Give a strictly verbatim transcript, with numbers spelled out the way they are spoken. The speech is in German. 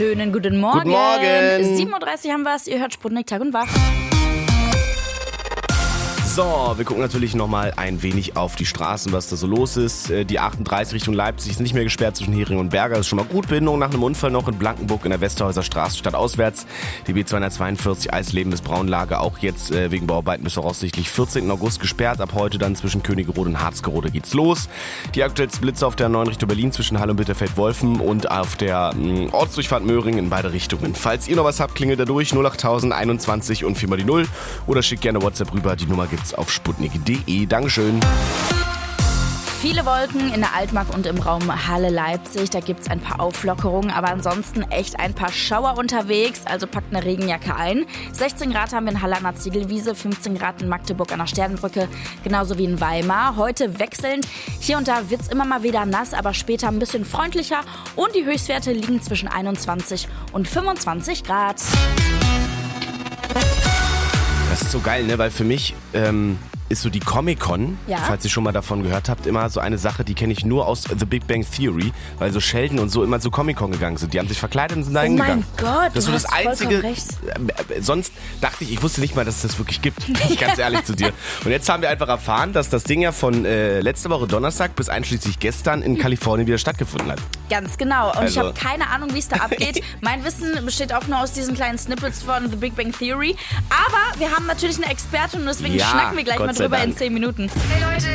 Schönen guten Morgen. Guten Morgen. sieben Uhr dreißig haben wir es. Ihr hört Sputnik Tag und Wach. So, wir gucken natürlich nochmal ein wenig auf die Straßen, was da so los ist. Die achtunddreißig Richtung Leipzig ist nicht mehr gesperrt zwischen Hering und Berger. Das ist schon mal gut. Behinderung nach einem Unfall noch in Blankenburg in der Westerhäuser Straße stadtauswärts. Die B zweihundertzweiundvierzig Eisleben bis Braunlage auch jetzt äh, wegen Bauarbeiten bis voraussichtlich vierzehnten August gesperrt. Ab heute dann zwischen Königerode und Harzgerode geht's los. Die aktuellsten Blitze auf der neun Richtung Berlin zwischen Halle und Bitterfeld-Wolfen und auf der mh, Ortsdurchfahrt Möhring in beide Richtungen. Falls ihr noch was habt, klingelt da durch null achttausend einundzwanzig und vier mal die null oder schickt gerne WhatsApp rüber. Die Nummer gibt's auf sputnik punkt de. Dankeschön. Viele Wolken in der Altmark und im Raum Halle-Leipzig. Da gibt es ein paar Auflockerungen, aber ansonsten echt ein paar Schauer unterwegs. Also packt eine Regenjacke ein. sechzehn Grad haben wir in Halle an der Ziegelwiese, fünfzehn Grad in Magdeburg an der Sternenbrücke, genauso wie in Weimar. Heute wechselnd. Hier und da wird es immer mal wieder nass, aber später ein bisschen freundlicher. Und die Höchstwerte liegen zwischen einundzwanzig und fünfundzwanzig Grad. Das ist so geil, ne? Weil für mich ähm, ist so die Comic-Con, Ja. falls ihr schon mal davon gehört habt, immer so eine Sache, die kenne ich nur aus The Big Bang Theory, weil so Sheldon und so immer zu Comic-Con gegangen sind. Die haben sich verkleidet und sind da Oh hingegangen. mein Gott, das ist du so das hast Einzige. vollkommen recht. Äh, äh, sonst dachte ich, ich wusste nicht mal, dass es das wirklich gibt. Bin ich ganz ehrlich zu dir. Und jetzt haben wir einfach erfahren, dass das Ding ja von äh, letzte Woche Donnerstag bis einschließlich gestern in Kalifornien wieder stattgefunden hat. Ganz genau. Und Also- ich habe keine Ahnung, wie es da abgeht. Mein Wissen besteht auch nur aus diesen kleinen Snippets von The Big Bang Theory. Aber wir haben natürlich eine Expertin und deswegen Ja, schnacken wir gleich Gott mal sei drüber Dank. in zehn Minuten. Hey Leute,